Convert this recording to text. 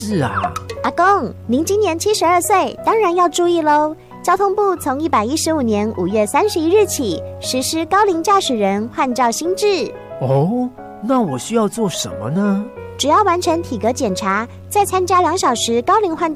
是啊。 阿公，您今年72岁，当然要注意喽。交通部从115年5月31日起实施高龄驾驶人换照新制。 哦，那我需要做什么呢？ 只要完成体格检查，再参加2小时高龄换